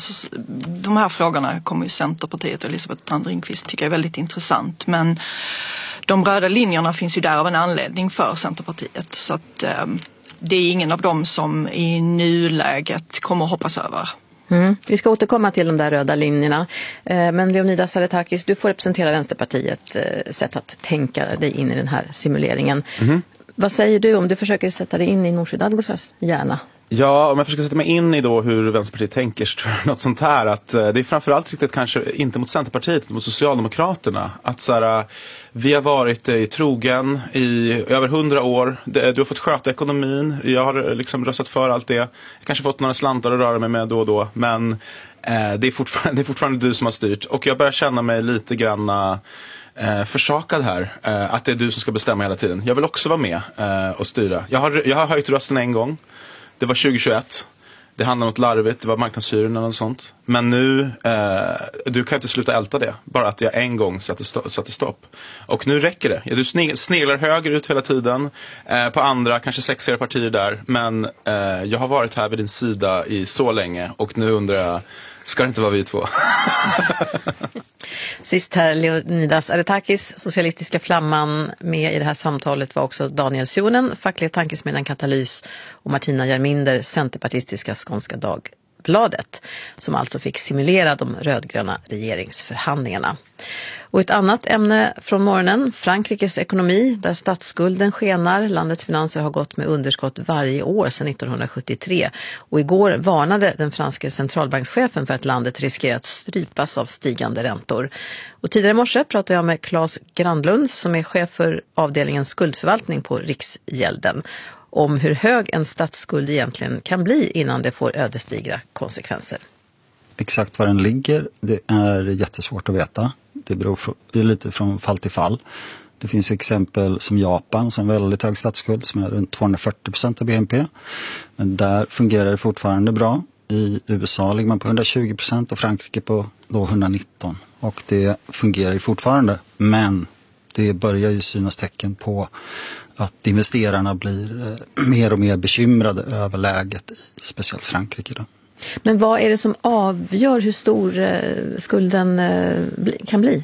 de här frågorna kommer ju Centerpartiet och Elisabeth Hamringqvist tycka är väldigt intressant. Men de röda linjerna finns ju där av en anledning för Centerpartiet. Så att det är ingen av dem som i nuläget kommer att hoppas över. Vi ska återkomma till de där röda linjerna. Men Leonidas Aretakis, du får representera Vänsterpartiets sätt att tänka dig in i den här simuleringen. Vad säger du om du försöker sätta dig in i Nooshi Dadgostars hjärna? Ja, om jag försöker sätta mig in i då hur Vänsterpartiet tänker, så tror jag något sånt här att det är framförallt riktigt kanske inte mot Centerpartiet utan mot Socialdemokraterna. Att så här, vi har varit i trogen i över 100 år. Du har fått sköta ekonomin. Jag har liksom röstat för allt det. Jag kanske fått några slantar att röra mig med då och då. Men det är fortfarande du som har styrt. Och jag börjar känna mig lite grann försakad här. Att det är du som ska bestämma hela tiden. Jag vill också vara med och styra. Jag har höjt rösten en gång. Det var 2021. Det handlade om något larvigt. Det var marknadshyror eller något sånt. Men nu, du kan inte sluta älta det. Bara att jag en gång satte stopp. Och nu räcker det. Du sneglar höger ut hela tiden. På andra, kanske sexigare partier där. Men jag har varit här vid din sida i så länge. Och nu undrar jag, ska det inte vara vi två? Sist här Leonidas Aretakis, socialistiska flamman. Med i det här samtalet var också Daniel Suhonen, fackliga tankesmedjan Katalys, och Martina Järminder, centerpartistiska Skånska Dagbladet, som alltså fick simulera de rödgröna regeringsförhandlingarna. Och ett annat ämne från morgonen, Frankrikes ekonomi, där statsskulden skenar. Landets finanser har gått med underskott varje år sedan 1973. Och igår varnade den franska centralbankschefen för att landet riskerar att strypas av stigande räntor. Och tidigare i morse pratade jag med Claes Grandlund, som är chef för avdelningen skuldförvaltning på Riksgälden, om hur hög en statsskuld egentligen kan bli innan det får ödesdigra konsekvenser. Exakt var den ligger, det är jättesvårt att veta. Det beror lite från fall till fall. Det finns exempel som Japan som har väldigt hög statsskuld som är runt 240% av BNP. Men där fungerar det fortfarande bra. I USA ligger man på 120% och Frankrike på då 119%. Och det fungerar ju fortfarande. Men det börjar ju synas tecken på att investerarna blir mer och mer bekymrade över läget i speciellt Frankrike då. Men vad är det som avgör hur stor skulden kan bli?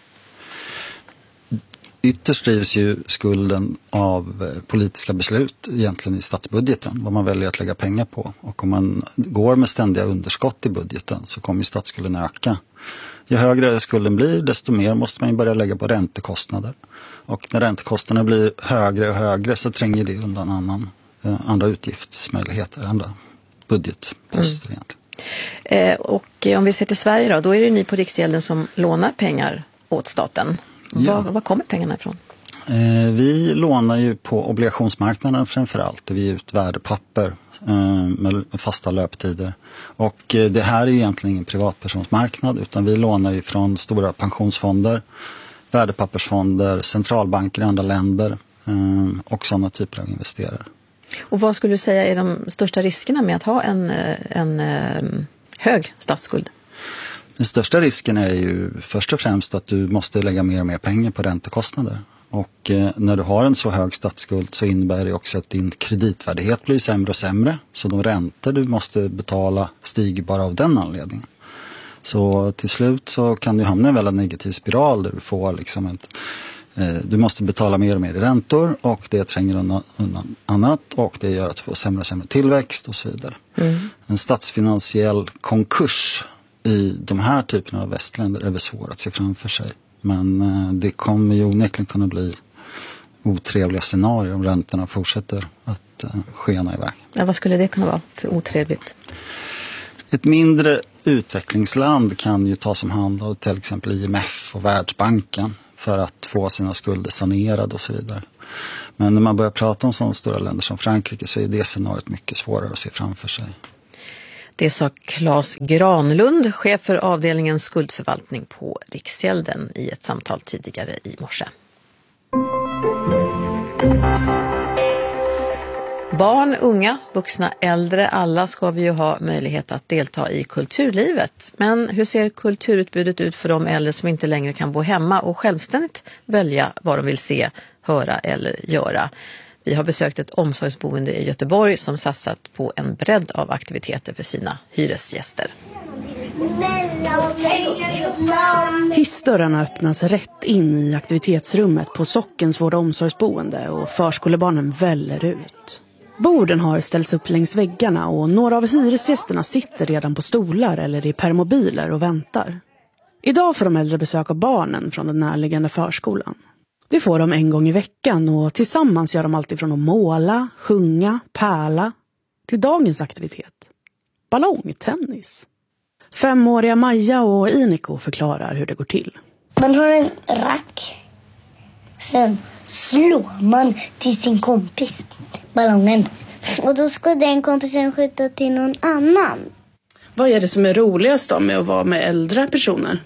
Ytterst drivs ju skulden av politiska beslut egentligen i statsbudgeten, vad man väljer att lägga pengar på. Och om man går med ständiga underskott i budgeten så kommer ju statsskulden öka. Ju högre skulden blir, desto mer måste man ju börja lägga på räntekostnader. Och när räntekostnaderna blir högre och högre så tränger det undan andra utgiftsmöjligheter, andra budgetposter egentligen. Och om vi ser till Sverige då är det ni på Riksgälden som lånar pengar åt staten. Ja. Var kommer pengarna ifrån? Vi lånar ju på obligationsmarknaden framförallt. Vi ger ut värdepapper med fasta löptider. Och det här är ju egentligen ingen privatpersonsmarknad utan vi lånar ju från stora pensionsfonder, värdepappersfonder, centralbanker i andra länder och sådana typer av investerare. Och vad skulle du säga är de största riskerna med att ha en hög statsskuld? Den största risken är ju först och främst att du måste lägga mer och mer pengar på räntekostnader. Och när du har en så hög statsskuld så innebär det också att din kreditvärdighet blir sämre och sämre. Så de räntor du måste betala stiger bara av den anledningen. Så till slut så kan du hamna i en väldigt negativ spiral där du får liksom du måste betala mer och mer i räntor och det tränger undan annat och det gör att du får sämre och sämre tillväxt och så vidare. En statsfinansiell konkurs i de här typerna av västländer är väl svår att se framför sig. Men det kommer ju onekligen kunna bli otrevliga scenarier om räntorna fortsätter att skena iväg. Ja, vad skulle det kunna vara för otrevligt? Ett mindre utvecklingsland kan ju tas om hand av till exempel IMF och Världsbanken för att få sina skulder sanerade och så vidare. Men när man börjar prata om sådana stora länder som Frankrike så är det scenariot mycket svårare att se framför sig. Det sa Claes Granlund, chef för avdelningen skuldförvaltning på Riksgälden i ett samtal tidigare i morse. Barn, unga, vuxna, äldre, alla ska vi ju ha möjlighet att delta i kulturlivet. Men hur ser kulturutbudet ut för de äldre som inte längre kan bo hemma och självständigt välja vad de vill se, höra eller göra? Vi har besökt ett omsorgsboende i Göteborg som satsat på en bredd av aktiviteter för sina hyresgäster. Hissdörrarna öppnas rätt in i aktivitetsrummet på Sockens vård- och omsorgsboende och förskolebarnen väller ut. Borden har ställts upp längs väggarna och några av hyresgästerna sitter redan på stolar eller i permobiler och väntar. Idag får de äldre besök av barnen från den närliggande förskolan. Det får de en gång i veckan och tillsammans gör de alltid från att måla, sjunga, pärla till dagens aktivitet. Ballongtennis. 5-åriga Maja och Iniko förklarar hur det går till. Man har en rack. Sen slår man till sin kompis ballongen. Och då ska den kompisen skjuta till någon annan. Vad är det som är roligast då med att vara med äldre personer?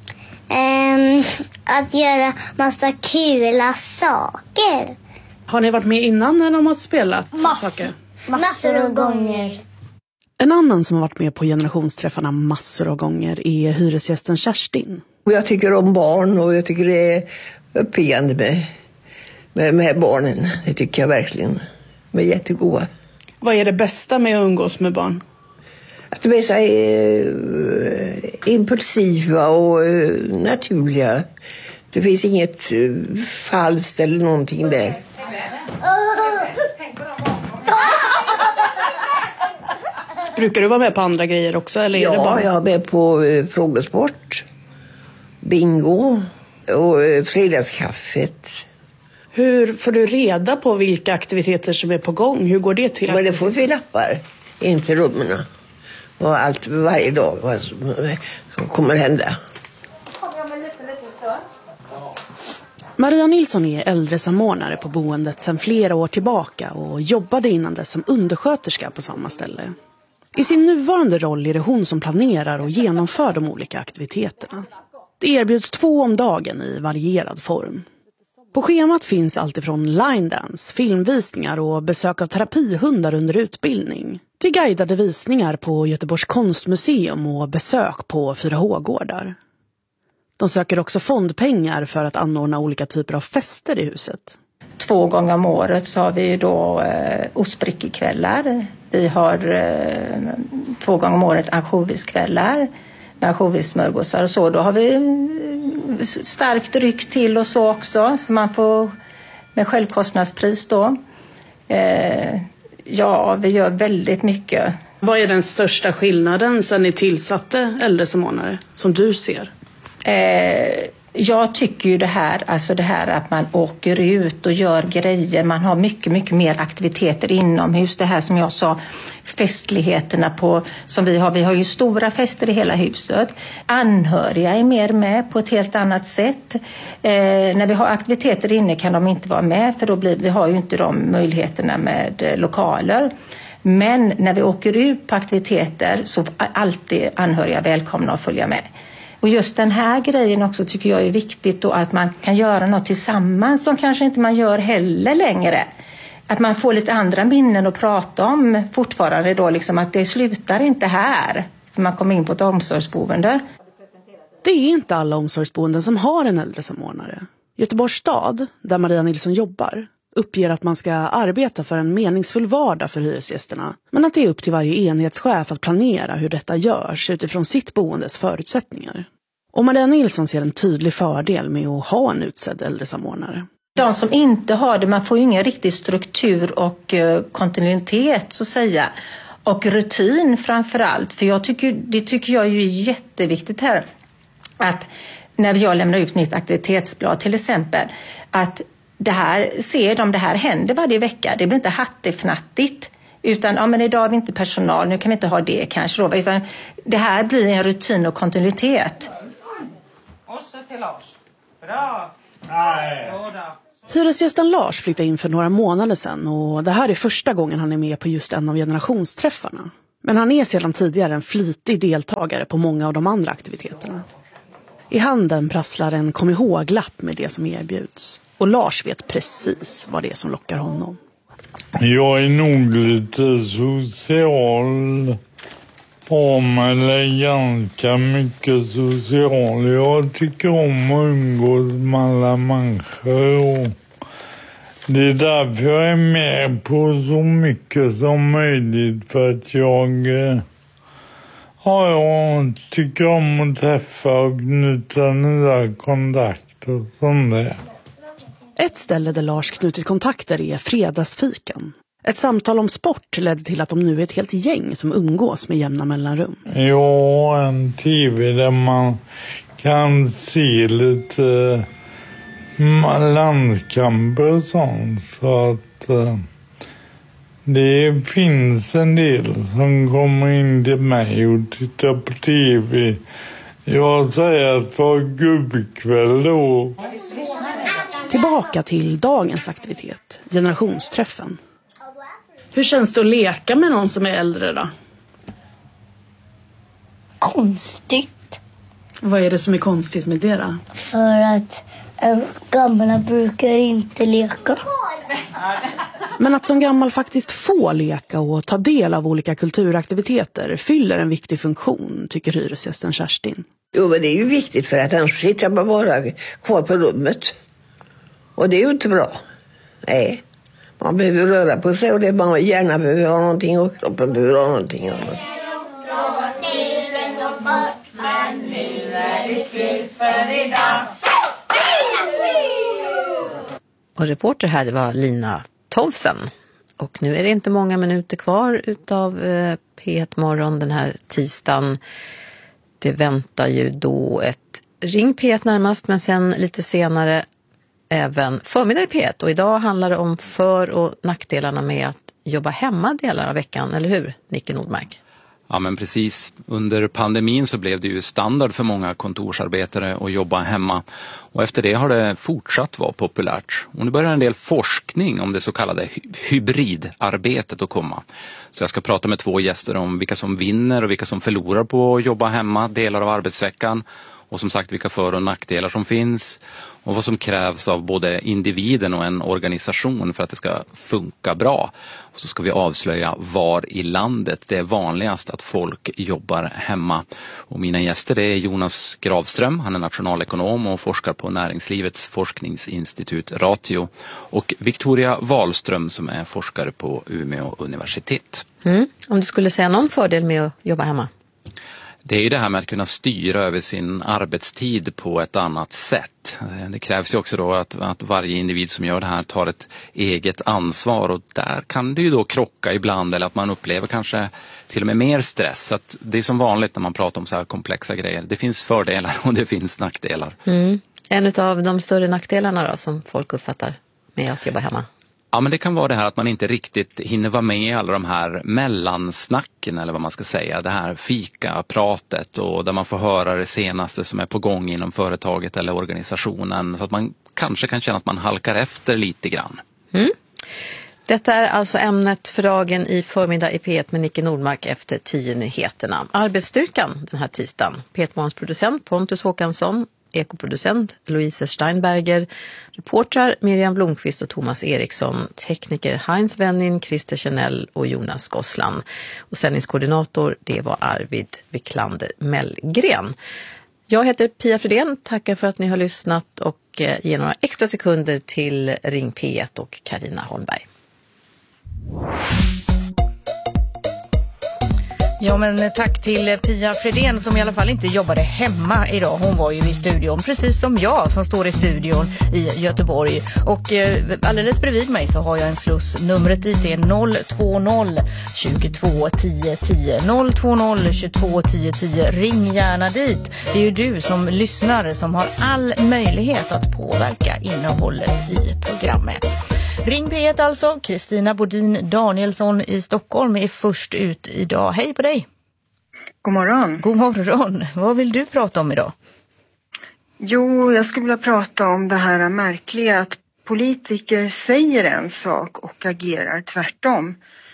Att göra massa kula saker. Har ni varit med innan när de har spelat saker? Massor av gånger. En annan som har varit med på generationsträffarna massor av gånger är hyresgästen Kerstin. Jag tycker om barn och jag tycker det är uppiggande med barnen. Det tycker jag verkligen. De är jättegoda. Vad är det bästa med att umgås med barn? Att de är så impulsiva och naturliga. Det finns inget falskt eller någonting där. Brukar du vara med på andra grejer också? Eller är det bara... jag är med på frågesport, bingo och fredagskaffet. Hur får du reda på vilka aktiviteter som är på gång? Hur går det till? Men det får vi lappar in till rummen. Och allt varje dag vad som kommer hända. Maria Nilsson är äldresamordnare på boendet sedan flera år tillbaka och jobbade innan dess som undersköterska på samma ställe. I sin nuvarande roll är det hon som planerar och genomför de olika aktiviteterna. Det erbjuds 2 om dagen i varierad form. På schemat finns allt ifrån line dance, filmvisningar och besök av terapihundar under utbildning till guidade visningar på Göteborgs konstmuseum och besök på 4H-gårdar. De söker också fondpengar för att anordna olika typer av fester i huset. 2 gånger om året så har vi då ostbrickekvällar. Vi har 2 gånger om året ansjoviskvällar med ansjovissmörgåsar och så. Då har vi starkt dryck till och så också, så man får med självkostnadspris då. Ja, vi gör väldigt mycket. Vad är den största skillnaden sedan ni tillsatte äldresamordnare som du ser? Jag tycker ju det här att man åker ut och gör grejer. Man har mycket, mycket mer aktiviteter inomhus. Det här som jag sa, festligheterna som vi har. Vi har ju stora fester i hela huset. Anhöriga är mer med på ett helt annat sätt. När vi har aktiviteter inne kan de inte vara med, för vi har ju inte de möjligheterna med lokaler. Men när vi åker ut på aktiviteter så är alltid anhöriga välkomna att följa med. Och just den här grejen också tycker jag är viktigt då, att man kan göra något tillsammans som kanske inte man gör heller längre. Att man får lite andra minnen att prata om fortfarande då, liksom att det slutar inte här. För man kommer in på ett omsorgsboende. Det är inte alla omsorgsboenden som har en äldresamordnare. Göteborgs stad, där Maria Nilsson jobbar, uppger att man ska arbeta för en meningsfull vardag för hyresgästerna. Men att det är upp till varje enhetschef att planera hur detta görs utifrån sitt boendes förutsättningar. Och Maria Nilsson ser en tydlig fördel med att ha en utsedd äldresamordnare. De som inte har det, man får ju ingen riktig struktur och kontinuitet så att säga. Och rutin framförallt, för det tycker jag är jätteviktigt här. Att när jag lämnar ut mitt aktivitetsblad till exempel, att det här händer varje vecka. Det blir inte hattifnattigt. Utan men idag har vi inte personal, nu kan vi inte ha det kanske då. Utan det här blir en rutin och kontinuitet. Och så till Lars. Bra. Hyresgästen Lars flyttade in för några månader sedan och det här är första gången han är med på just en av generationsträffarna. Men han är sedan tidigare en flitig deltagare på många av de andra aktiviteterna. I handen prasslar en kom ihåg-lapp med det som erbjuds. Och Lars vet precis vad det är som lockar honom. Jag är nog lite social. Eller ganska mycket social. Jag tycker om att umgås med alla människor. Det är därför jag är med på så mycket som möjligt. För att jag tycker om att träffa och knyta nya kontakter och sånt där. Ett ställe där Lars knutit kontakter är fredagsfikan. Ett samtal om sport ledde till att de nu är ett helt gäng som umgås med jämna mellanrum. Ja, en tv där man kan se lite landskamper och sånt. Så att det finns en del som kommer in till mig och tittar på tv. Jag säger att för gubbkväll då. Tillbaka till dagens aktivitet, generationsträffen. Hur känns det att leka med någon som är äldre då? Konstigt. Vad är det som är konstigt med det då? För att gamla brukar inte leka. Men att som gammal faktiskt få leka och ta del av olika kulturaktiviteter fyller en viktig funktion, tycker hyresgästen Kerstin. Jo, men det är ju viktigt för att annars sitter man bara kvar på rummet. Och det är ju inte bra. Nej. Man behöver röra på sig och det man gärna behöver ha någonting och kroppen behöver ha någonting annat. Och reporter här var Lina Tovsen. Och nu är det inte många minuter kvar utav P1 Morgon den här tisdagen. Det väntar ju då ett Ring P1 närmast, men sen lite senare även förmiddag i P1. Och idag handlar det om för- och nackdelarna med att jobba hemma delar av veckan, eller hur, Nicke Nordmark? Ja, men precis. Under pandemin så blev det ju standard för många kontorsarbetare att jobba hemma. Och efter det har det fortsatt vara populärt. Och nu börjar en del forskning om det så kallade hybridarbetet att komma. Så jag ska prata med 2 gäster om vilka som vinner och vilka som förlorar på att jobba hemma delar av arbetsveckan. Och som sagt vilka för- och nackdelar som finns och vad som krävs av både individen och en organisation för att det ska funka bra. Och så ska vi avslöja var i landet det är vanligast att folk jobbar hemma. Och mina gäster är Jonas Gravström, han är nationalekonom och forskar på Näringslivets forskningsinstitut Ratio. Och Victoria Wahlström som är forskare på Umeå universitet. Om du skulle säga någon fördel med att jobba hemma? Det är ju det här med att kunna styra över sin arbetstid på ett annat sätt. Det krävs ju också då att varje individ som gör det här tar ett eget ansvar och där kan det ju då krocka ibland eller att man upplever kanske till och med mer stress. Att det är som vanligt när man pratar om så här komplexa grejer. Det finns fördelar och det finns nackdelar. En av de större nackdelarna då som folk uppfattar med att jobba hemma? Ja, men det kan vara det här att man inte riktigt hinner vara med i alla de här mellansnacken eller vad man ska säga. Det här fika-pratet och där man får höra det senaste som är på gång inom företaget eller organisationen. Så att man kanske kan känna att man halkar efter lite grann. Detta är alltså ämnet för dagen i förmiddag i P1 med Nicke Nordmark efter 10-nyheterna. Arbetsstyrkan den här tisdagen. P1 Morgons producent Pontus Håkansson. Ekoproducent Louise Steinberger, reportrar Miriam Blomqvist och Thomas Eriksson, tekniker Heinz Wennin, Christer Chanel och Jonas Gosslan. Och sändningskoordinator det var Arvid Wiklander Mellgren. Jag heter Pia Fredén, tackar för att ni har lyssnat och ger några extra sekunder till Ring P1 och Carina Holmberg. Ja, men tack till Pia Fredén som i alla fall inte jobbade hemma idag. Hon var ju i studion, precis som jag som står i studion i Göteborg. Och alldeles bredvid mig så har jag en sluss. Numret dit är 020 22 10 10. 020 22 10 10. Ring gärna dit. Det är ju du som lyssnar som har all möjlighet att påverka innehållet i programmet. Ring P1 alltså. Kristina Bodin Danielsson i Stockholm är först ut idag. Hej på dig! God morgon! God morgon! Vad vill du prata om idag? Jo, jag skulle vilja prata om det här märkliga att politiker säger en sak och agerar tvärtom.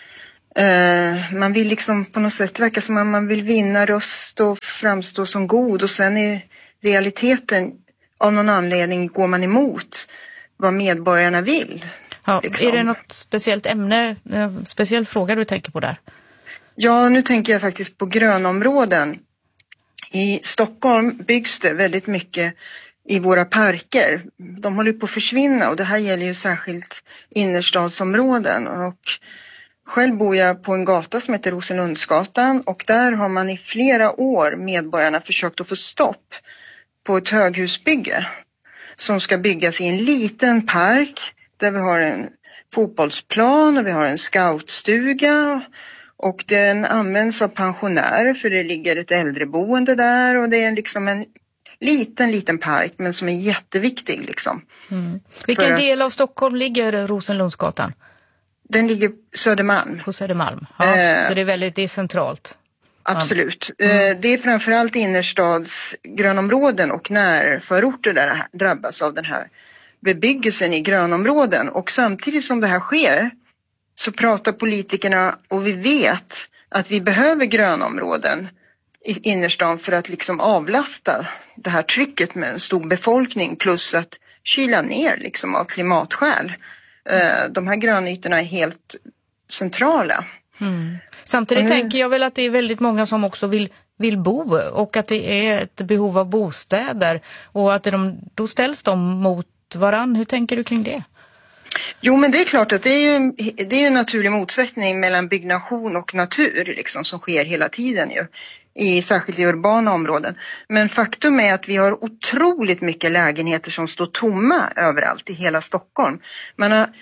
Man vill liksom på något sätt verka som att man vill vinna röst och framstå som god och sen i realiteten av någon anledning går man emot vad medborgarna vill. Ja, liksom. Är det något speciellt ämne, speciell fråga du tänker på där? Ja, nu tänker jag faktiskt på grönområden. I Stockholm byggs det väldigt mycket i våra parker. De håller på att försvinna och det här gäller ju särskilt innerstadsområden. Och själv bor jag på en gata som heter Rosenlundsgatan och där har man i flera år medborgarna försökt att få stopp på ett höghusbygge som ska byggas i en liten park där vi har en fotbollsplan och vi har en scoutstuga och den används av pensionärer för det ligger ett äldreboende där och det är liksom en liten park men som är jätteviktig liksom. Mm. Vilken del av Stockholm ligger Rosenlundsgatan? Den ligger Södermalm. På Södermalm, ja, så det är centralt. Absolut. Det är framförallt innerstadsgrönområden och närförorter där det drabbas av den här bebyggelsen i grönområden. Och samtidigt som det här sker så pratar politikerna och vi vet att vi behöver grönområden i innerstan för att liksom avlasta det här trycket med en stor befolkning plus att kyla ner liksom av klimatskäl. De här grönytorna är helt centrala. Mm. Samtidigt tänker jag väl att det är väldigt många som också vill bo och att det är ett behov av bostäder och att då ställs de mot varann. Hur tänker du kring det? Jo, men det är klart att det är ju en naturlig motsättning mellan byggnation och natur liksom, som sker hela tiden ju. Särskilt i urbana områden. Men faktum är att vi har otroligt mycket lägenheter som står tomma överallt i hela Stockholm. Man har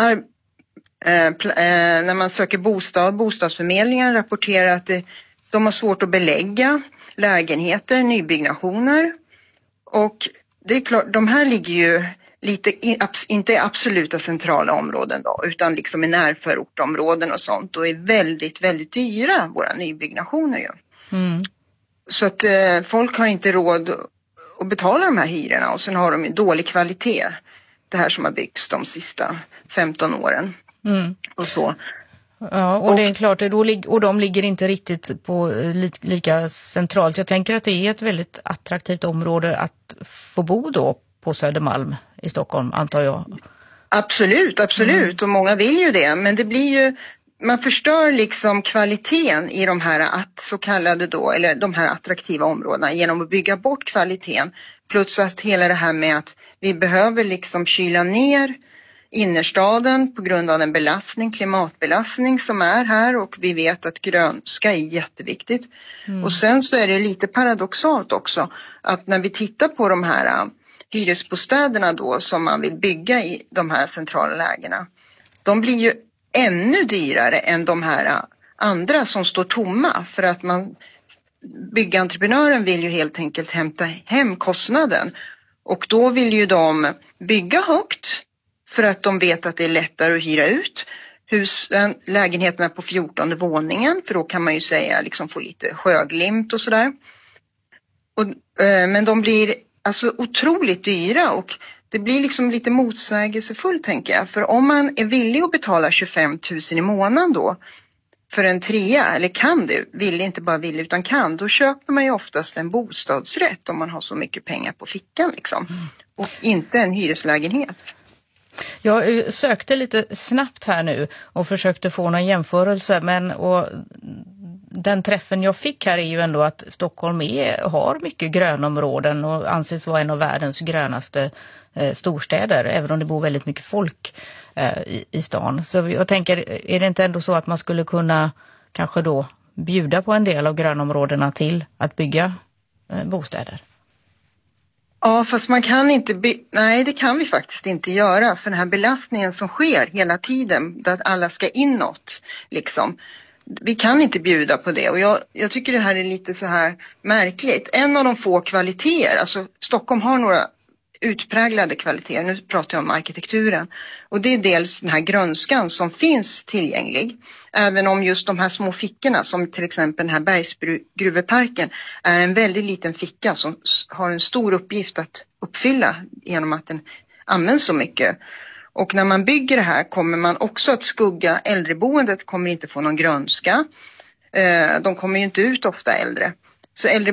när man söker bostadsförmedlingen rapporterar att de har svårt att belägga lägenheter, nybyggnationer. Och det är klart, de här ligger ju inte i absoluta centrala områden då, utan liksom i närförortområden och sånt och är väldigt, väldigt dyra våra nybyggnationer ju. Mm. Så att folk har inte råd att betala de här hyrorna och sen har de ju dålig kvalitet. Det här som har byggts de sista 15 åren. Mm. Och så. Ja, och det är klart, och de ligger inte riktigt på lika centralt. Jag tänker att det är ett väldigt attraktivt område att få bo då på Södermalm i Stockholm, antar jag. Absolut. Och många vill ju det. Men det blir ju, man förstör liksom kvaliteten i de här så kallade då, eller de här attraktiva områdena genom att bygga bort kvaliteten. Plus att hela det här med att vi behöver liksom kyla ner innerstaden på grund av den klimatbelastning som är här och vi vet att grönska är jätteviktigt. Mm. Och sen så är det lite paradoxalt också att när vi tittar på de här hyresbostäderna då som man vill bygga i de här centrala lägena, de blir ju ännu dyrare än de här andra som står tomma för att byggentreprenören vill ju helt enkelt hämta hem kostnaden och då vill ju de bygga högt för att de vet att det är lättare att hyra ut lägenheterna på 14:e våningen för då kan man ju säga liksom få lite sjöglimt och sådär. Men de blir alltså otroligt dyra och det blir liksom lite motsägelsefullt tänker jag. För om man är villig att betala 25 000 i månaden då för en trea, eller kan det, vill inte bara vill utan kan, då köper man ju oftast en bostadsrätt om man har så mycket pengar på fickan liksom. Och inte en hyreslägenhet. Jag sökte lite snabbt här nu och försökte få någon jämförelse och den träffen jag fick här är ju ändå att Stockholm har mycket grönområden och anses vara en av världens grönaste storstäder, även om det bor väldigt mycket folk i stan. Så jag tänker, är det inte ändå så att man skulle kunna kanske då bjuda på en del av grönområdena till att bygga bostäder? Ja, fast man kan inte, nej det kan vi faktiskt inte göra, för den här belastningen som sker hela tiden, där alla ska inåt liksom. Vi kan inte bjuda på det, och jag tycker det här är lite så här märkligt. En av de få kvaliteter, alltså Stockholm har några utpräglade kvaliteter, nu pratar jag om arkitekturen, och det är dels den här grönskan som finns tillgänglig, även om just de här små fickorna som till exempel den här Bergsgruveparken är en väldigt liten ficka som har en stor uppgift att uppfylla genom att den används så mycket. Och när man bygger det här kommer man också att skugga, äldreboendet kommer inte få någon grönska, de kommer ju inte ut ofta äldre. Så